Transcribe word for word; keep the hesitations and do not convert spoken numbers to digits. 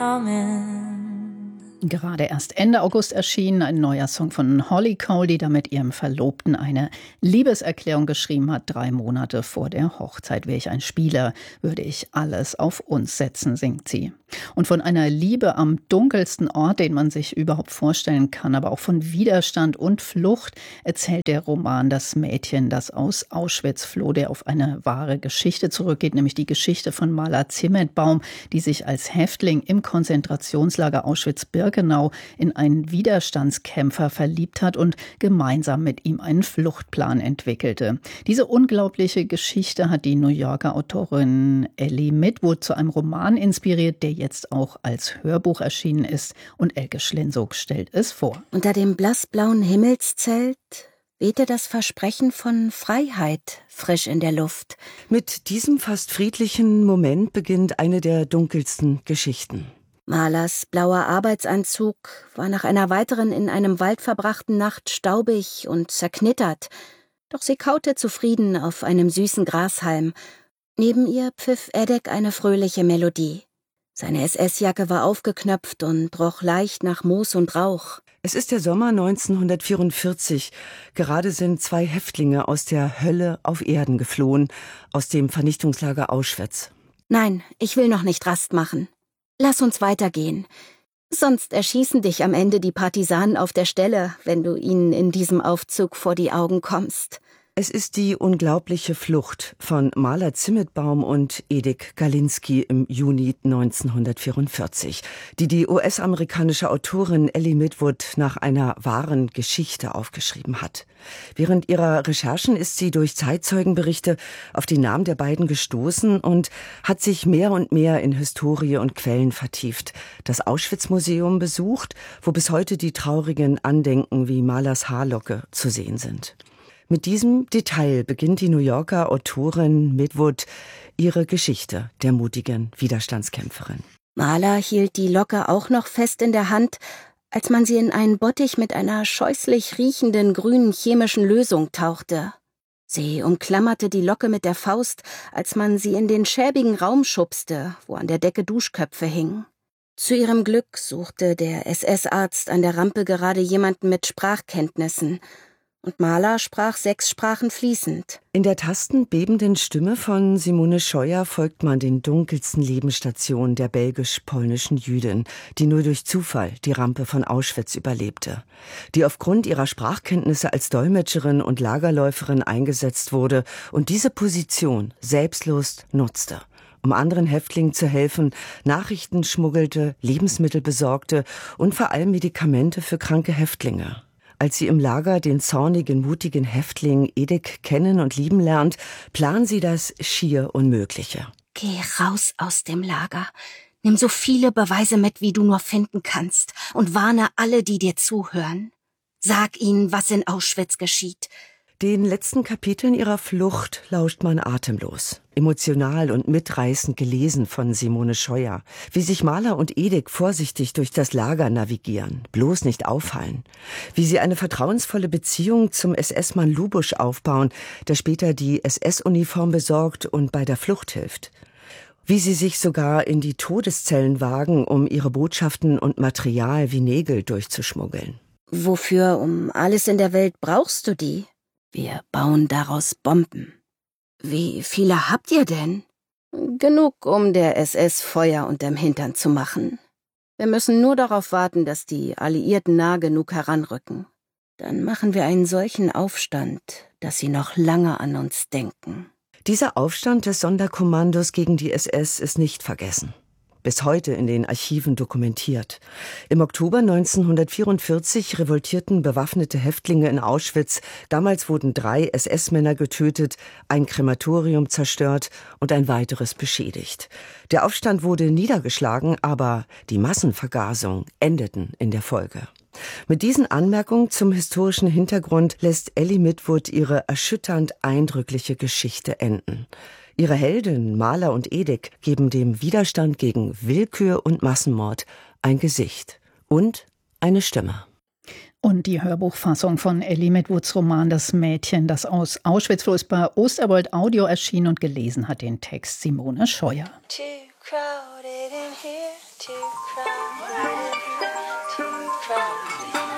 Gerade erst Ende August erschien ein neuer Song von Holly Cole, die da mit ihrem Verlobten eine Liebeserklärung geschrieben hat. Drei Monate vor der Hochzeit. Wäre ich ein Spieler, würde ich alles auf uns setzen, singt sie. Und von einer Liebe am dunkelsten Ort, den man sich überhaupt vorstellen kann, aber auch von Widerstand und Flucht, erzählt der Roman Das Mädchen, das aus Auschwitz floh, der auf eine wahre Geschichte zurückgeht, nämlich die Geschichte von Mala Zimmetbaum, die sich als Häftling im Konzentrationslager Auschwitz-Birkenau in einen Widerstandskämpfer verliebt hat und gemeinsam mit ihm einen Fluchtplan entwickelte. Diese unglaubliche Geschichte hat die New Yorker Autorin Ellie Midwood zu einem Roman inspiriert, der jetzt auch als Hörbuch erschienen ist, und Elke Schlinzog stellt es vor. Unter dem blassblauen Himmelszelt wehte das Versprechen von Freiheit frisch in der Luft. Mit diesem fast friedlichen Moment beginnt eine der dunkelsten Geschichten. Malas blauer Arbeitsanzug war nach einer weiteren in einem Wald verbrachten Nacht staubig und zerknittert, doch sie kaute zufrieden auf einem süßen Grashalm. Neben ihr pfiff Edek eine fröhliche Melodie. Seine S S-Jacke war aufgeknöpft und roch leicht nach Moos und Rauch. Es ist der Sommer neunzehnhundertvierundvierzig. Gerade sind zwei Häftlinge aus der Hölle auf Erden geflohen, aus dem Vernichtungslager Auschwitz. Nein, ich will noch nicht Rast machen. Lass uns weitergehen. Sonst erschießen dich am Ende die Partisanen auf der Stelle, wenn du ihnen in diesem Aufzug vor die Augen kommst. Es ist die unglaubliche Flucht von Mala Zimmetbaum und Edek Galinski im Juni neunzehnhundertvierundvierzig, die die U S-amerikanische Autorin Ellie Midwood nach einer wahren Geschichte aufgeschrieben hat. Während ihrer Recherchen ist sie durch Zeitzeugenberichte auf die Namen der beiden gestoßen und hat sich mehr und mehr in Historie und Quellen vertieft. Das Auschwitz-Museum besucht, wo bis heute die traurigen Andenken wie Malas Haarlocke zu sehen sind. Mit diesem Detail beginnt die New Yorker Autorin Midwood ihre Geschichte der mutigen Widerstandskämpferin. Mala hielt die Locke auch noch fest in der Hand, als man sie in einen Bottich mit einer scheußlich riechenden grünen chemischen Lösung tauchte. Sie umklammerte die Locke mit der Faust, als man sie in den schäbigen Raum schubste, wo an der Decke Duschköpfe hingen. Zu ihrem Glück suchte der S S-Arzt an der Rampe gerade jemanden mit Sprachkenntnissen, und Mala sprach sechs Sprachen fließend. In der tastenbebenden Stimme von Simone Scheuer folgt man den dunkelsten Lebensstationen der belgisch-polnischen Jüdin, die nur durch Zufall die Rampe von Auschwitz überlebte, die aufgrund ihrer Sprachkenntnisse als Dolmetscherin und Lagerläuferin eingesetzt wurde und diese Position selbstlos nutzte, um anderen Häftlingen zu helfen, Nachrichten schmuggelte, Lebensmittel besorgte und vor allem Medikamente für kranke Häftlinge. Als sie im Lager den zornigen, mutigen Häftling Edek kennen und lieben lernt, planen sie das schier Unmögliche. Geh raus aus dem Lager. Nimm so viele Beweise mit, wie du nur finden kannst, und warne alle, die dir zuhören. Sag ihnen, was in Auschwitz geschieht. Den letzten Kapiteln ihrer Flucht lauscht man atemlos. Emotional und mitreißend gelesen von Simone Scheuer. Wie sich Mala und Edek vorsichtig durch das Lager navigieren, bloß nicht auffallen. Wie sie eine vertrauensvolle Beziehung zum S S-Mann Lubusch aufbauen, der später die S S-Uniform besorgt und bei der Flucht hilft. Wie sie sich sogar in die Todeszellen wagen, um ihre Botschaften und Material wie Nägel durchzuschmuggeln. Wofür um alles in der Welt brauchst du die? Wir bauen daraus Bomben. Wie viele habt ihr denn? Genug, um der S S Feuer unterm Hintern zu machen. Wir müssen nur darauf warten, dass die Alliierten nah genug heranrücken. Dann machen wir einen solchen Aufstand, dass sie noch lange an uns denken. Dieser Aufstand des Sonderkommandos gegen die S S ist nicht vergessen. Bis heute in den Archiven dokumentiert. Im Oktober neunzehnhundertvierundvierzig revoltierten bewaffnete Häftlinge in Auschwitz. Damals wurden drei S S-Männer getötet, ein Krematorium zerstört und ein weiteres beschädigt. Der Aufstand wurde niedergeschlagen, aber die Massenvergasung endeten in der Folge. Mit diesen Anmerkungen zum historischen Hintergrund lässt Ellie Midwood ihre erschütternd eindrückliche Geschichte enden. Ihre Helden Mala und Edek geben dem Widerstand gegen Willkür und Massenmord ein Gesicht und eine Stimme. Und die Hörbuchfassung von Ellie Midwoods Roman Das Mädchen, das aus Auschwitz floh, ist bei Osterwold Audio erschienen, und gelesen hat den Text Simone Scheuer. Too crowded in here, too found right in here to find me.